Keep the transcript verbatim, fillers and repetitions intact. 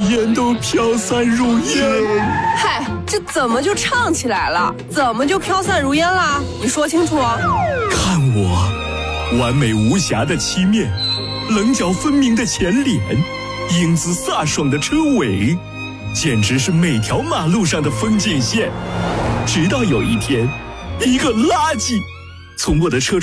烟都飘散如烟。 嗨，这怎么就唱起来了？怎么就飘散如烟了？你说清楚啊！ 看我，完美无瑕的漆面，棱角分明的前脸，英姿飒爽的车尾，简直是每条马路上的风景线。直到有一天，一个垃圾从我的车